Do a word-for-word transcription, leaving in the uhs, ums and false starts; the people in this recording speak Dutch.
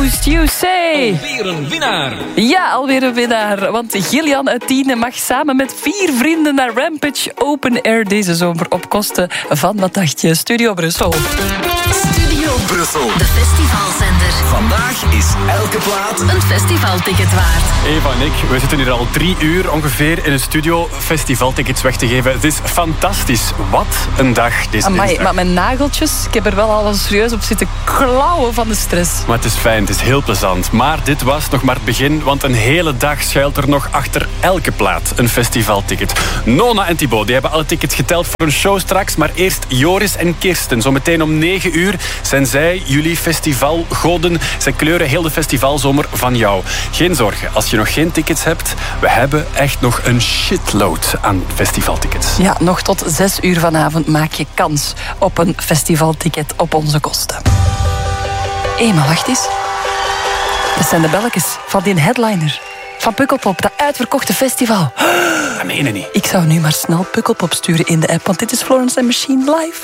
Boost You Say. Alweer een winnaar. Ja, alweer een winnaar. Want Gillian uit Tiene mag samen met vier vrienden naar Rampage Open Air deze zomer op kosten van, wat dacht je, Studio Brussel. Studio Brussel, de festivalzender. Vandaag is elke plaat een festivalticket waard. Eva en ik, we zitten hier al drie uur ongeveer in een studio festivaltickets weg te geven. Het is fantastisch. Wat een dag deze Amai, dinsdag. maar mijn nageltjes, ik heb er wel al serieus op zitten klauwen van de stress. Maar het is fijn, het is heel plezant. Maar dit was nog maar het begin, want een hele dag schuilt er nog achter elke plaat een festivalticket. Nona en Thibaut, die hebben alle tickets geteld voor een show straks. Maar eerst Joris en Kirsten. Zometeen om negen uur zijn zij jullie festivalgoden. Zij kleuren heel de festivalzomer van jou. Geen zorgen, als je nog geen tickets hebt, we hebben echt nog een shitload aan festivaltickets. Ja, nog tot zes uur vanavond maak je kans op een festivalticket op onze kosten. Hé, maar wacht eens. Dat zijn de belletjes van die headliner. Van Pukkelpop, dat uitverkochte festival. Dat meen je niet. Ik zou nu maar snel Pukkelpop sturen in de app, want dit is Florence and Machine live.